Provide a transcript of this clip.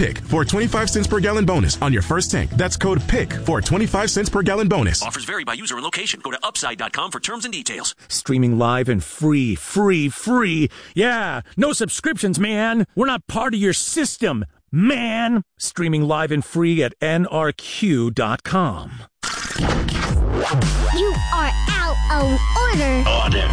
PIC for a 25 cents per gallon bonus on your first tank. That's code PIC for a 25 cents per gallon bonus. Offers vary by user and location. Go to upside.com for terms and details. Streaming live and free. Yeah, no subscriptions, man. We're not part of your system, man. Streaming live and free at nrq.com. You are out of order. Order.